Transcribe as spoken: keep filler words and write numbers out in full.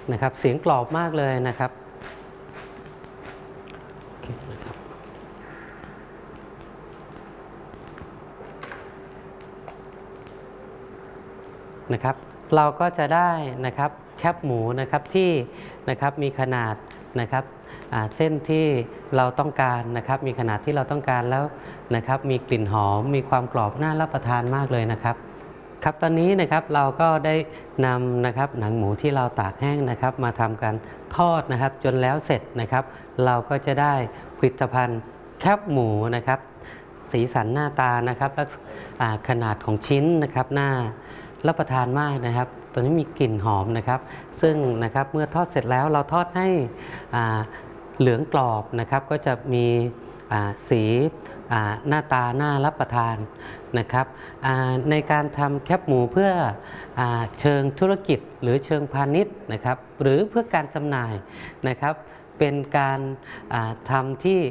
นะครับเสียงกรอบมากเลยนะครับนะครับเราก็จะได้นะครับแคบหมูนะครับที่นะครับมีขนาดนะครับเส้นที่เราต้องการนะครับมีขนาดที่เราต้องการแล้วนะครับมีกลิ่นหอมมีความกรอบน่ารับประทานมากเลยนะครับครับตอนนี้นะครับเราก็ได้นำนะครับหนังหมูที่เราตากแห้งนะครับมาทำการทอดนะครับจนแล้วเสร็จนะครับเราก็จะได้ผลิตภัณฑ์แคบหมูนะครับสีสันหน้าตานะครับและขนาดของชิ้นนะครับหน้ารับประทานมากนะครับตอนนี้มีกลิ่นหอมนะครับซึ่งนะครับเมื่อทอดเสร็จแล้วเราทอดให้เหลืองกรอบนะครับก็จะมีสีหน้าตาน่ารับประทานนะครับในการทำแคบหมูเพื่อเชิงธุรกิจหรือเชิงพาณิชย์นะครับหรือเพื่อการจำหน่ายนะครับเป็นการทำที่